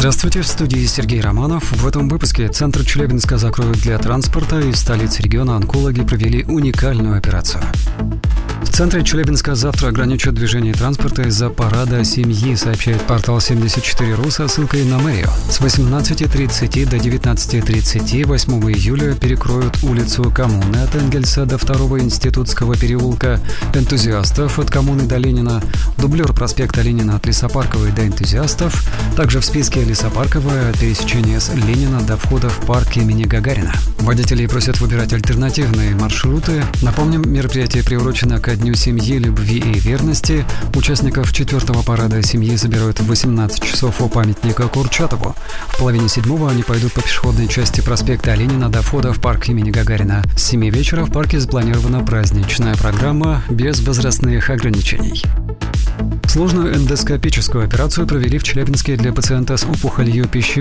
Здравствуйте, в студии Сергей Романов. В этом выпуске Центр Челябинска закроют для транспорта, и в столице региона онкологи провели уникальную операцию. В центре Челябинска завтра ограничат движение транспорта из-за парада семьи, сообщает портал 74.ru со ссылкой на мэрию. С 18:30 до 19:30 8 июля перекроют улицу Коммуны от Энгельса до 2-го Институтского переулка, Энтузиастов от Коммуны до Ленина, дублер проспекта Ленина от Лесопарковой до Энтузиастов, также в списке Лесопарковая от пересечения с Ленина до входа в парк имени Гагарина. Водителей просят выбирать альтернативные маршруты. Напомним, мероприятие приурочено ко Дню семьи, любви и верности. Участников 4-го парада семьи собирают в 18 часов у памятника Курчатову. В половине 7-го они пойдут по пешеходной части проспекта Ленина до входа в парк имени Гагарина. С 7 вечера в парке запланирована праздничная программа без возрастных ограничений. Сложную эндоскопическую операцию провели в Челябинске для пациента с опухолью пищевода.